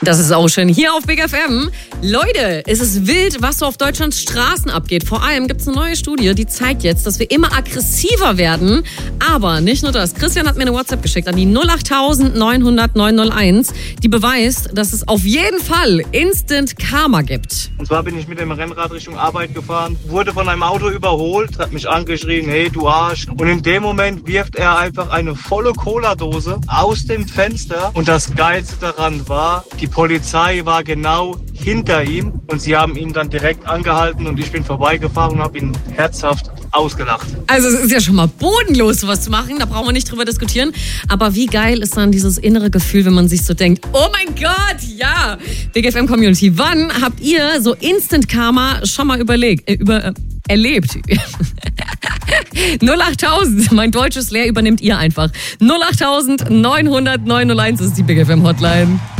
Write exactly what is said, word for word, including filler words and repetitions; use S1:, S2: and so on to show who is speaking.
S1: Das ist auch schön hier auf Big F M. Leute, es ist wild, was so auf Deutschlands Straßen abgeht. Vor allem gibt es eine neue Studie, die zeigt jetzt, dass wir immer aggressiver werden. Aber nicht nur das. Christian hat mir eine WhatsApp geschickt an die null acht neun null null neun null eins, die beweist, dass es auf jeden Fall Instant Karma gibt.
S2: Und zwar bin ich mit dem Rennrad Richtung Arbeit gefahren, wurde von einem Auto überholt, hat mich angeschrien, hey du Arsch. Und in dem Moment wirft er einfach eine volle Cola-Dose aus dem Fenster. Und das Geilste daran war, die Polizei war genau hinter ihm und sie haben ihn dann direkt angehalten und ich bin vorbeigefahren und habe ihn herzhaft ausgelacht.
S1: Also es ist ja schon mal bodenlos, sowas zu machen, da brauchen wir nicht drüber diskutieren. Aber wie geil ist dann dieses innere Gefühl, wenn man sich so denkt, oh mein Gott, ja. Big F M Community, wann habt ihr so Instant Karma schon mal überlegt, äh, über, äh, erlebt? null acht tausend, mein deutsches Lehr übernimmt ihr einfach. null acht neun null null neun null eins ist die Big F M Hotline.